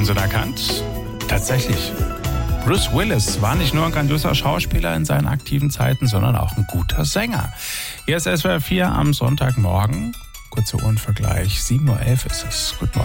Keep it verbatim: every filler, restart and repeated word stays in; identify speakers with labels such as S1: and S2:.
S1: Wahnsinn erkannt? Tatsächlich. Bruce Willis war nicht nur ein grandioser Schauspieler in seinen aktiven Zeiten, sondern auch ein guter Sänger. Hier ist S W R vier am Sonntagmorgen. Kurzer Uhrenvergleich. sieben Uhr elf ist es. Guten Morgen.